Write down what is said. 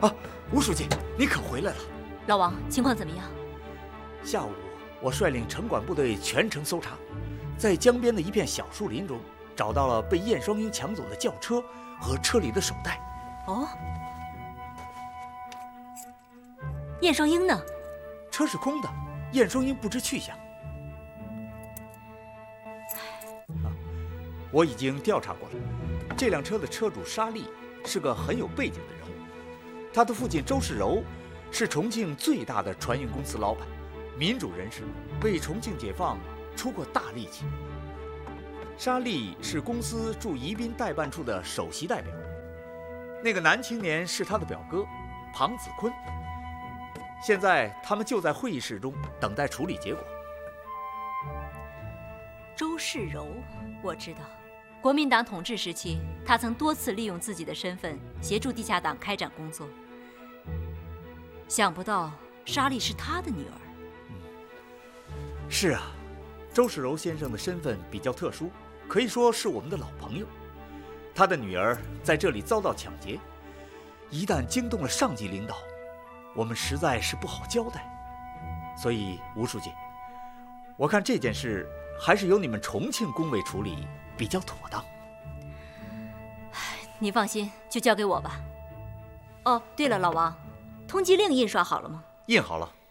啊，吴书记，你可回来了。 老王，情况怎么样？ 下午我率领城管部队全城搜查，在江边的一片小树林中找到了被燕双鹰抢走的轿车和车里的手袋。 哦，燕双鹰呢？ 车是空的，燕双鹰不知去向。我已经调查过了，这辆车的车主沙利是个很有背景的人物，他的父亲周世柔是重庆最大的船运公司老板，民主人士，为重庆解放出过大力气。沙利是公司驻宜宾代办处的首席代表，那个男青年是他的表哥庞子坤。现在他们就在会议室中等待处理结果。 周世柔，我知道。国民党统治时期，他曾多次利用自己的身份协助地下党开展工作。想不到沙莉是他的女儿。 是啊，周世柔先生的身份比较特殊，可以说是我们的老朋友。他的女儿在这里遭到抢劫，一旦惊动了上级领导，我们实在是不好交代。所以吴书记，我看这件事还是由你们重庆工委处理比较妥当。 你放心，就交给我吧。哦，对了，老王，通缉令印刷好了吗？ 印好了。